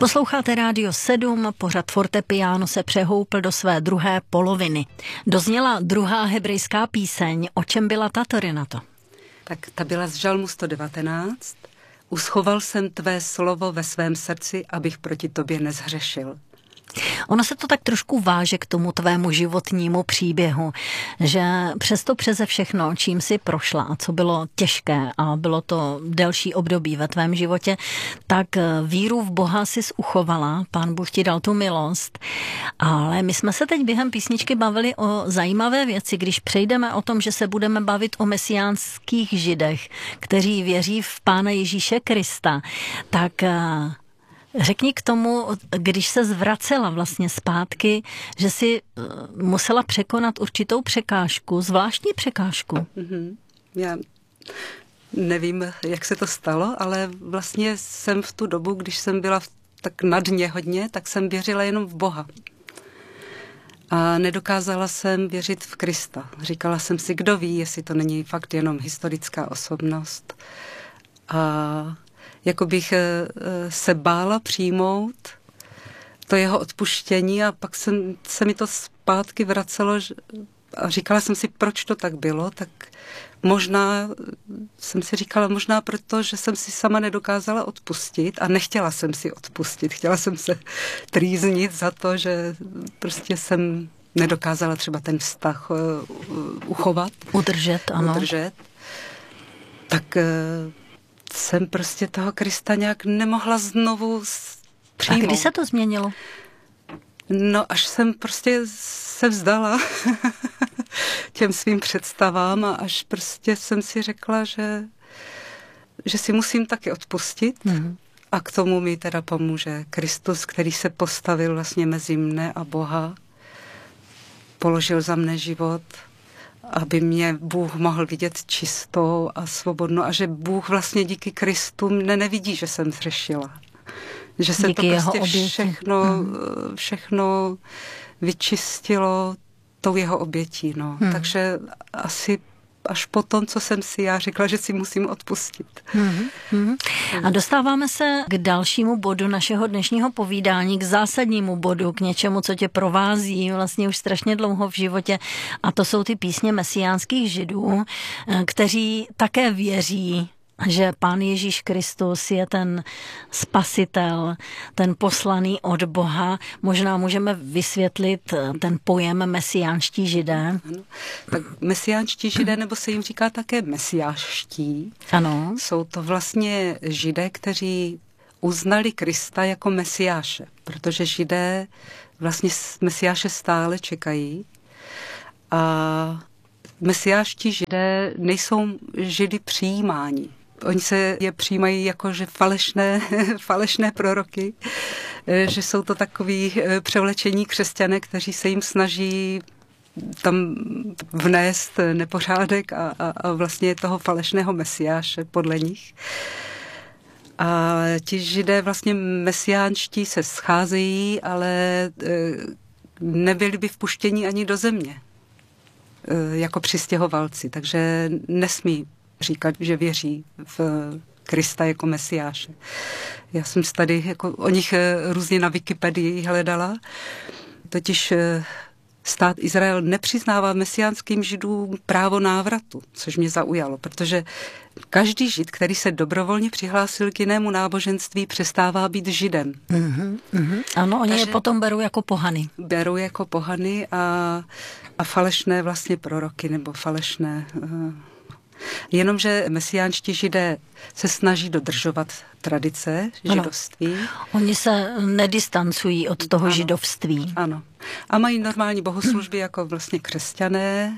Posloucháte Rádio 7, pořad Fortepiano se přehoupl do své druhé poloviny. Dozněla druhá hebrejská píseň. O čem byla tato, Renato? Tak ta byla z Žalmu 119. Uschoval jsem tvé slovo ve svém srdci, abych proti tobě nezhřešil. Ono se to tak trošku váže k tomu tvému životnímu příběhu, že přesto přeze všechno, čím jsi prošla a co bylo těžké a bylo to delší období ve tvém životě, tak víru v Boha jsi uchovala, Pán Bůh ti dal tu milost, ale my jsme se teď během písničky bavili o zajímavé věci, když přejdeme o tom, že se budeme bavit o mesiánských Židech, kteří věří v Pána Ježíše Krista, tak řekni k tomu, když se zvracela vlastně zpátky, že si musela překonat určitou překážku, zvláštní překážku. Já nevím, jak se to stalo, ale vlastně jsem v tu dobu, když jsem byla tak na dně hodně, tak jsem věřila jenom v Boha. A nedokázala jsem věřit v Krista. Říkala jsem si, kdo ví, jestli to není fakt jenom historická osobnost. A jako bych se bála přijmout to jeho odpuštění a pak se mi to zpátky vracelo a říkala jsem si, proč to tak bylo, tak možná jsem si říkala, možná proto, že jsem si sama nedokázala odpustit a nechtěla jsem si odpustit. Chtěla jsem se trýznit za to, že prostě jsem nedokázala třeba ten vztah uchovat. Udržet, ano. Udržet. Tak jsem prostě toho Krista nějak nemohla znovu přijmout. A kdy se to změnilo? No, až jsem prostě se vzdala těm svým představám a až prostě jsem si řekla, že si musím taky odpustit. A k tomu mi teda pomůže Kristus, který se postavil vlastně mezi mne a Boha. Položil za mne život, aby mě Bůh mohl vidět čistou a svobodnou a že Bůh vlastně díky Kristu mne nevidí, že jsem zřešila. Že se díky to prostě všechno vyčistilo tou jeho obětí. No. Takže asi až po tom, co jsem si já řekla, že si musím odpustit. A dostáváme se k dalšímu bodu našeho dnešního povídání, k zásadnímu bodu, k něčemu, co tě provází vlastně už strašně dlouho v životě. A to jsou ty písně mesiánských Židů, kteří také věří, že Pán Ježíš Kristus je ten spasitel, ten poslaný od Boha. Možná můžeme vysvětlit ten pojem mesiánští Židé. Ano. Tak mesiánští Židé, nebo se jim říká také mesiáští. Ano. Jsou to vlastně Židé, kteří uznali Krista jako mesiáše, protože Židé vlastně mesiáše stále čekají. A mesiáští Židé nejsou Židy přijímáni. Oni se je přijímají jako, že falešné proroky, že jsou to takový převlečení křesťané, kteří se jim snaží tam vnést nepořádek a vlastně toho falešného mesiáše podle nich. A ti Židé vlastně mesiánští se scházejí, ale nebyli by vpuštěni ani do země jako přistěhovalci, takže nesmí říkat, že věří v Krista jako mesiáše. Já jsem tady jako o nich různě na Wikipedii hledala. Totiž stát Izrael nepřiznává mesiánským Židům právo návratu, což mě zaujalo, protože každý Žid, který se dobrovolně přihlásil k jinému náboženství, přestává být Židem. Ano, oni je potom berou jako pohany. Berou jako pohany a falešné vlastně proroky nebo falešné. Jenomže mesiánští Židé se snaží dodržovat tradice židovství. Ano. Oni se nedistancují od toho židovství. Ano. A mají normální bohoslužby jako vlastně křesťané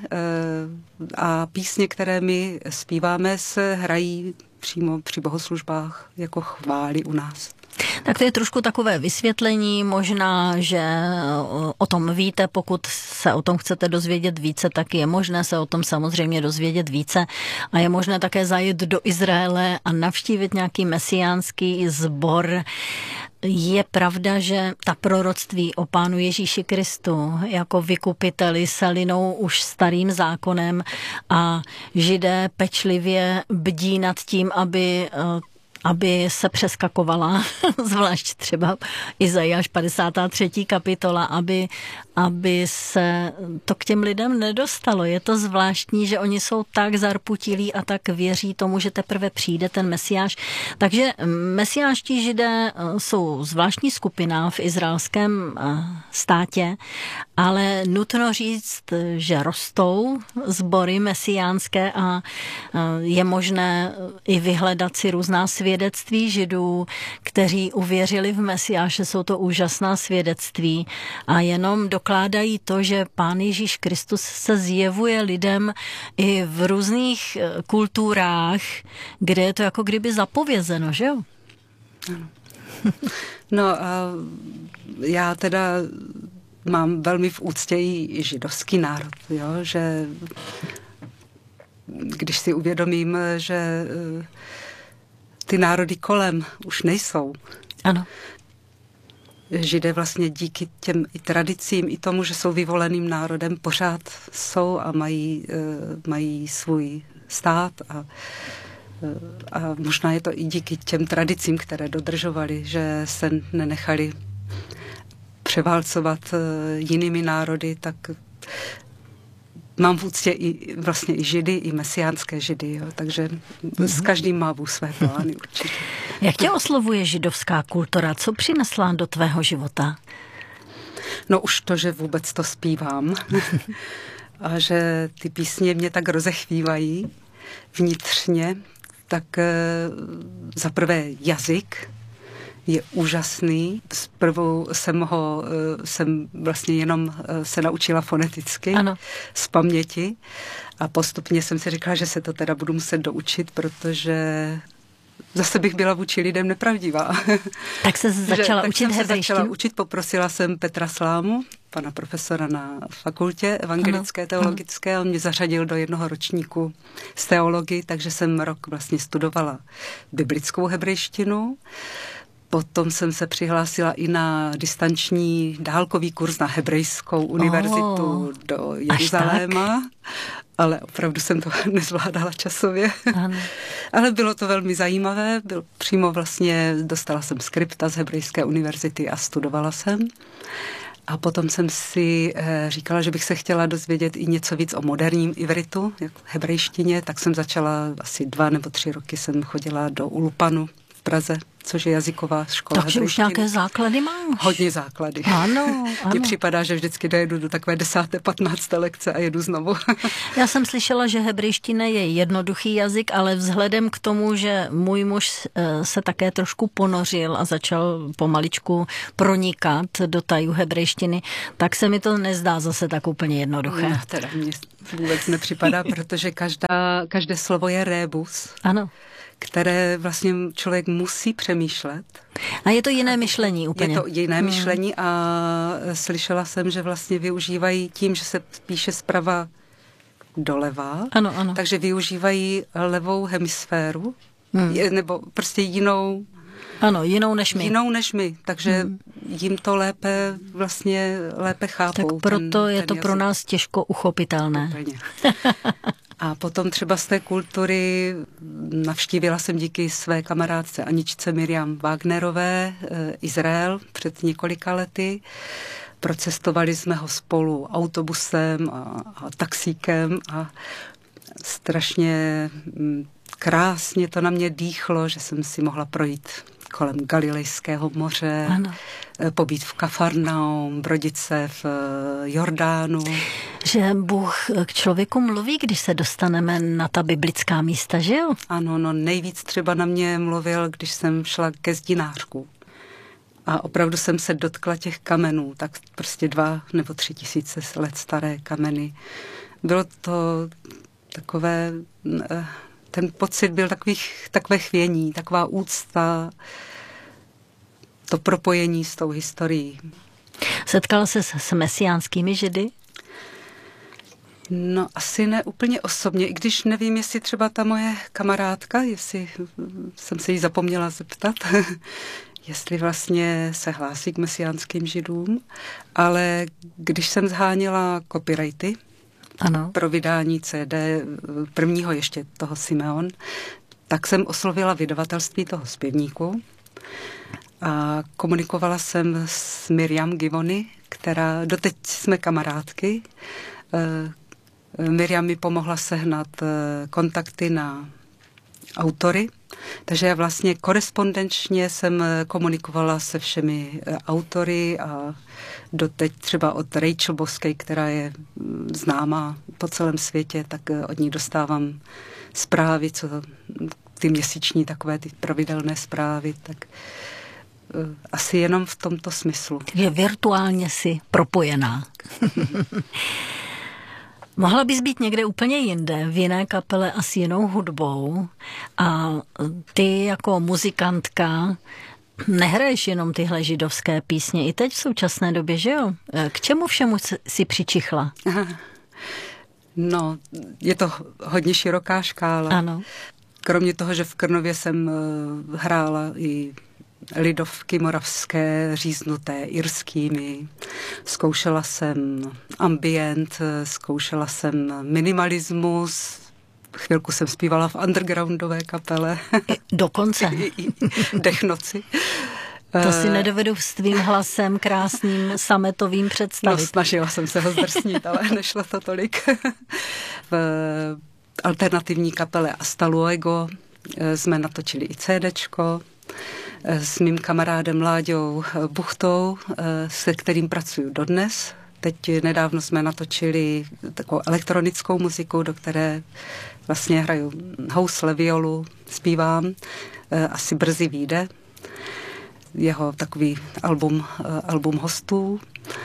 a písně, které my zpíváme, se hrají přímo při bohoslužbách jako chvály u nás. Tak to je trošku takové vysvětlení, možná, že o tom víte, pokud se o tom chcete dozvědět více, tak je možné se o tom samozřejmě dozvědět více a je možné také zajet do Izraele a navštívit nějaký mesiánský sbor. Je pravda, že ta proroctví o Pánu Ježíši Kristu jako vykupiteli se linou už starým zákonem a Židé pečlivě bdí nad tím, aby se přeskakovala, zvlášť třeba Izajáš 53. kapitola, aby se to k těm lidem nedostalo. Je to zvláštní, že oni jsou tak zarputilí a tak věří tomu, že teprve přijde ten Mesiáš. Takže mesiáští Židé jsou zvláštní skupina v izraelském státě, ale nutno říct, že rostou sbory mesiánské a je možné i vyhledat si různá svědectví Židů, kteří uvěřili v Mesiáše. Jsou to úžasná svědectví a jenom dokládají to, že Pán Ježíš Kristus se zjevuje lidem i v různých kulturách, kde je to jako kdyby zapovězeno, že jo? Ano. No a já teda mám velmi v úctě i židovský národ, jo? Že když si uvědomím, že ty národy kolem už nejsou. Ano. Židé vlastně díky těm i tradicím, i tomu, že jsou vyvoleným národem, pořád jsou a mají svůj stát a možná je to i díky těm tradicím, které dodržovali, že se nenechali převálcovat jinými národy, tak mám v úctě vlastně i Židy, i mesiánské Židy, jo, takže s každým má vůz své plány určitě. Jak tě oslovuje židovská kultura? Co přinesla do tvého života? No už to, že vůbec to zpívám a že ty písně mě tak rozechvívají vnitřně, tak za prvé jazyk je úžasný. Zprvu jsem vlastně jenom se naučila foneticky, ano, z paměti a postupně jsem si říkala, že se to teda budu muset doučit, protože zase bych byla vůči lidem nepravdivá. Tak se začala učit hebrejštinu? Poprosila jsem Petra Slámu, pana profesora na fakultě evangelické, teologické, on mě zařadil do jednoho ročníku z teologii, takže jsem rok vlastně studovala biblickou hebrejštinu. Potom jsem se přihlásila i na distanční dálkový kurz na hebrejskou univerzitu do Jeruzaléma, ale opravdu jsem to nezvládala časově. Ano. Ale bylo to velmi zajímavé, přímo vlastně dostala jsem skripta z hebrejské univerzity a studovala jsem. A potom jsem si říkala, že bych se chtěla dozvědět i něco víc o moderním ivritu, jako hebrejštině, tak jsem začala asi 2 nebo 3 roky jsem chodila do Ulpanu v Praze, což je jazyková škola. Takže už nějaké základy máš? Hodně základy. Ano. Mně připadá, že vždycky dojedu do takové 10., 15. lekce a jedu znovu. Já jsem slyšela, že hebrejština je jednoduchý jazyk, ale vzhledem k tomu, že můj muž se také trošku ponořil a začal pomaličku pronikat do tajů hebrejštiny, tak se mi to nezdá zase tak úplně jednoduché. No, teda mně vůbec nepřipadá, protože každé slovo je rébus. Ano. Které vlastně člověk musí přemýšlet. A je to jiné myšlení úplně. Je to jiné myšlení a slyšela jsem, že vlastně využívají tím, že se píše zprava doleva, ano. Takže využívají levou hemisféru, nebo prostě jinou. Ano, jinou než my. Jinou než my, takže jim to lépe chápou. Tak proto je to jazyk pro nás těžko uchopitelné. Úplně. A potom třeba z té kultury navštívila jsem díky své kamarádce Aničce Miriam Wagnerové Izrael před několika lety. Procestovali jsme ho spolu autobusem a taxíkem a strašně krásně to na mě dýchlo, že jsem si mohla projít kolem Galilejského moře, ano, pobít v Kafarnaum, brodit se v Jordánu. Že Bůh k člověku mluví, když se dostaneme na ta biblická místa, že jo? Ano, no nejvíc třeba na mě mluvil, když jsem šla ke zdinářku. A opravdu jsem se dotkla těch kamenů, tak prostě 2 nebo 3 tisíce let staré kameny. Bylo to takové, ten pocit byl takové chvění, taková úcta, to propojení s tou historií. Setkala se s mesiánskými Židy? No asi ne úplně osobně, i když nevím, jestli třeba ta moje kamarádka, jestli jsem se jí zapomněla zeptat, jestli vlastně se hlásí k mesiánským Židům, ale když jsem zháněla copyrighty, ano, pro vydání CD prvního ještě toho Simeon, tak jsem oslovila vydavatelství toho zpěvníku a komunikovala jsem s Miriam Givony, která doteď jsme kamarádky. Miriam mi pomohla sehnat kontakty na autory, takže já vlastně korespondenčně jsem komunikovala se všemi autory a doteď třeba od Rachel Boskej, která je známá po celém světě, tak od ní dostávám zprávy, co ty měsíční takové ty pravidelné zprávy, tak asi jenom v tomto smyslu. Je virtuálně si propojená. Mohla bys být někde úplně jinde, v jiné kapele a s jinou hudbou a ty jako muzikantka nehraješ jenom tyhle židovské písně i teď v současné době, že jo? K čemu všemu si přičichla? No, je to hodně široká škála. Ano. Kromě toho, že v Krnově jsem hrála i lidovky moravské, říznuté irskými. Zkoušela jsem ambient, zkoušela jsem minimalismus, chvilku jsem zpívala v undergroundové kapele. Dokonce. Dechnoci. To si nedovedu s tvým hlasem krásným sametovým představit. No, snažila jsem se ho zdrsnit, ale nešlo to tolik. V alternativní kapele Hasta Luego jsme natočili i CDčko s mým kamarádem Láďou Buchtou, se kterým pracuji dodnes. Teď nedávno jsme natočili takovou elektronickou muziku, do které vlastně hraju housle, violu, zpívám. Asi brzy vyjde jeho takový album hostů.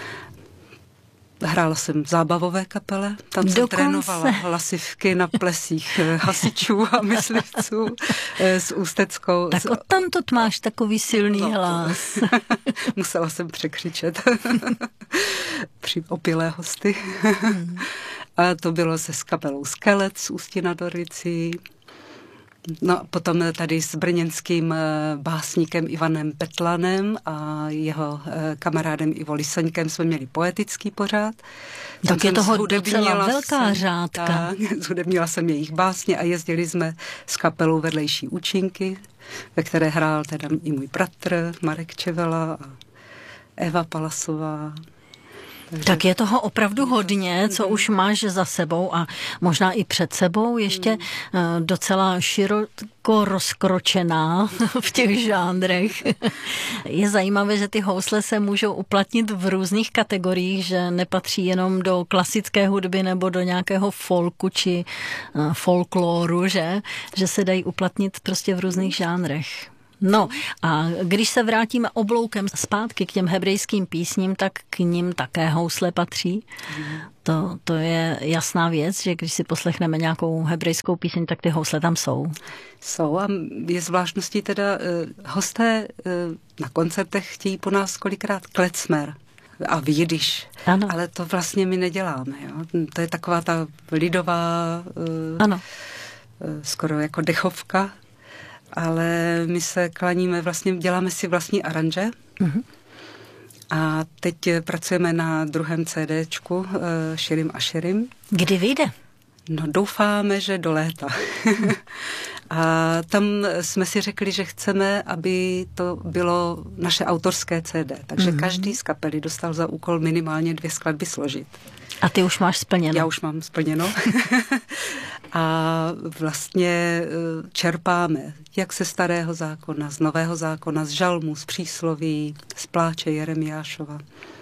Hrála jsem v zábavové kapele, tam jsem trénovala hlasivky na plesích hasičů a myslivců s Ústeckou. Tak odtamtud máš takový silný hlas. Musela jsem překřičet při opilé hosty. A to bylo se s kapelou Skelet z Ústí nad Orlicí. No a potom tady s brněnským básníkem Ivanem Petlanem a jeho kamarádem Ivo Lisoňkem jsme měli poetický pořád. Tak je toho docela velká řádka. Zhudebnila jsem jejich básně a jezdili jsme s kapelou Vedlejší účinky, ve které hrál teda i můj bratr Marek Čevela a Eva Palasová. Tak je toho opravdu hodně, co už máš za sebou a možná i před sebou, ještě docela široko rozkročená v těch žánrech. Je zajímavé, že ty housle se můžou uplatnit v různých kategoriích, že nepatří jenom do klasické hudby nebo do nějakého folku či folkloru, že se dají uplatnit prostě v různých žánrech. No a když se vrátíme obloukem zpátky k těm hebrejským písním, tak k nim také housle patří. To je jasná věc, že když si poslechneme nějakou hebrejskou píseň, tak ty housle tam jsou. Jsou a je zvláštností teda, hosté na koncertech chtějí po nás kolikrát klecmer a výdyš, ale to vlastně my neděláme. Jo? To je taková ta lidová, skoro jako dechovka, ale my se klaníme vlastně, děláme si vlastní aranže. A teď pracujeme na druhém CDčku Širim a Širim. Kdy vyjde? No doufáme, že do léta. A tam jsme si řekli, že chceme, aby to bylo naše autorské CD. Takže každý z kapely dostal za úkol minimálně 2 skladby složit. A ty už máš splněno? Já už mám splněno. A vlastně čerpáme jak ze Starého zákona, z Nového zákona, z žalmů, z přísloví, z pláče Jeremiášova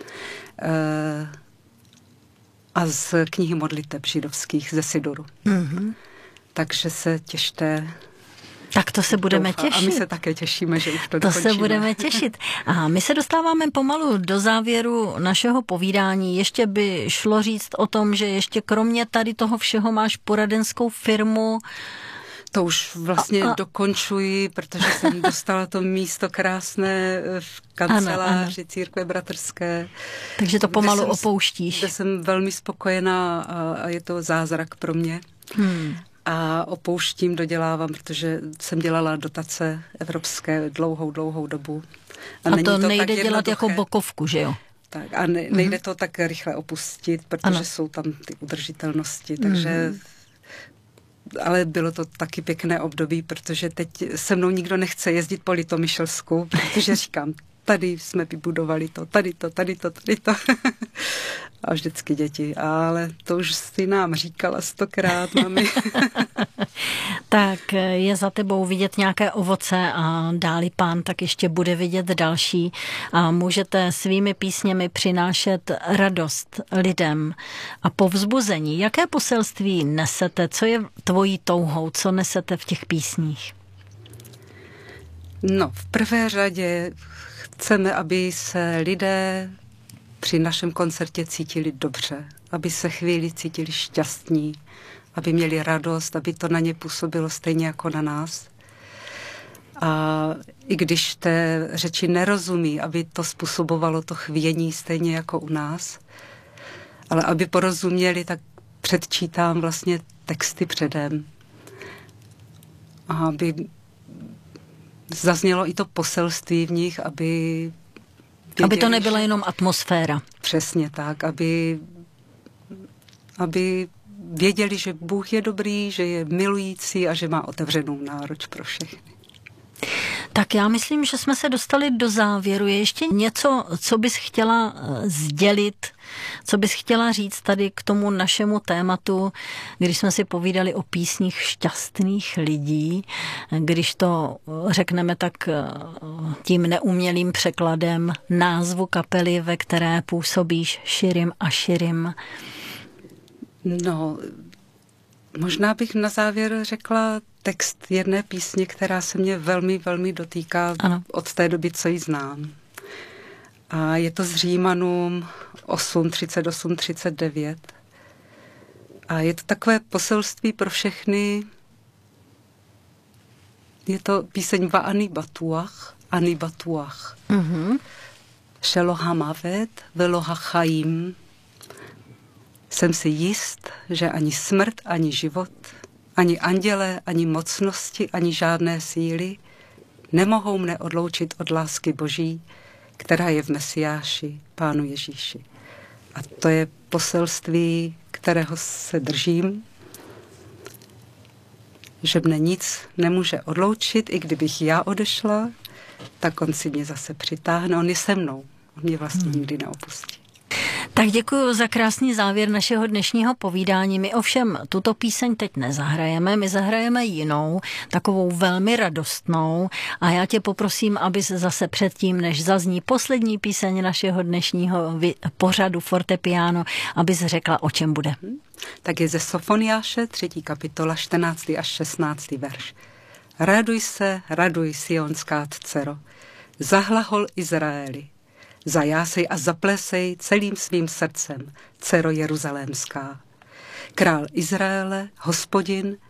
a z knihy modliteb židovských ze Sidoru. Takže se těšte. Tak to se budeme těšit. A my se také těšíme, že už to dokončíme. To se budeme těšit. A my se dostáváme pomalu do závěru našeho povídání. Ještě by šlo říct o tom, že ještě kromě tady toho všeho máš poradenskou firmu. To už vlastně dokončuji, protože jsem dostala to místo krásné v kanceláři Církve bratrské. Takže to pomalu opouštíš. Kde jsem velmi spokojená a je to zázrak pro mě. A opouštím, dodělávám, protože jsem dělala dotace evropské dlouhou dobu. A to nejde dělat jako bokovku, že jo? Tak a nejde to tak rychle opustit, protože jsou tam ty udržitelnosti, takže ale bylo to taky pěkné období, protože teď se mnou nikdo nechce jezdit po Litomyšlsku, protože říkám, tady jsme vybudovali to, tady to. A vždycky děti, ale to už si nám říkala 100krát, mami. Tak je za tebou vidět nějaké ovoce a dáli Pán, tak ještě bude vidět další a můžete svými písněmi přinášet radost lidem a povzbuzení. Jaké poselství nesete? Co je tvojí touhou? Co nesete v těch písních? No, v prvé řadě chceme, aby se lidé při našem koncertě cítili dobře, aby se chvíli cítili šťastní, aby měli radost, aby to na ně působilo stejně jako na nás. A i když té řeči nerozumí, aby to způsobovalo to chvění stejně jako u nás, ale aby porozuměli, tak předčítám vlastně texty předem. A aby zaznělo i to poselství v nich, aby věděli, aby to nebyla jenom atmosféra. Přesně tak, aby věděli, že Bůh je dobrý, že je milující a že má otevřenou náruč pro všechny. Tak já myslím, že jsme se dostali do závěru. Je ještě něco, co bys chtěla sdělit, co bys chtěla říct tady k tomu našemu tématu, když jsme si povídali o písních šťastných lidí, když to řekneme tak tím neumělým překladem názvu kapely, ve které působíš Širim a Širim. No, možná bych na závěr řekla text jedné písně, která se mě velmi, velmi dotýká od té doby, co ji znám. A je to z Římanům 8, 38, 39. A je to takové poselství pro všechny. Je to píseň Va'ani batuach, ani batuach. Shelo hamavet velo hachaim. Jsem si jist, že ani smrt, ani život, ani andělé, ani mocnosti, ani žádné síly nemohou mne odloučit od lásky Boží, která je v Mesiáši, Pánu Ježíši. A to je poselství, kterého se držím, že mne nic nemůže odloučit, i kdybych já odešla, tak on si mě zase přitáhne, on je se mnou, on mě vlastně nikdy neopustí. Tak děkuji za krásný závěr našeho dnešního povídání. My ovšem tuto píseň teď nezahrajeme, my zahrajeme jinou, takovou velmi radostnou a já tě poprosím, abys zase předtím, než zazní poslední píseň našeho dnešního pořadu Fortepiano, abys řekla, o čem bude. Tak je ze Sofoniáše, 3. kapitola, 14. až 16. verš. Raduj, sionská dcero, zahlahol Izraeli. Zajásej a zaplesej celým svým srdcem, dcero jeruzalémská. Král Izraele, Hospodin,